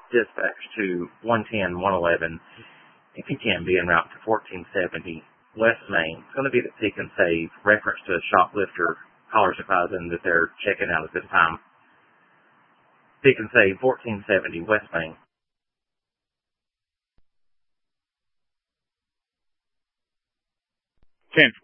dispatch to 110, 111, if you can be en route to 1470 West Main. It's going to be the Seek and Save, reference to a shoplifter callers advising that they're checking out at this time. Seek and Save, 1470 West Main. 10-4.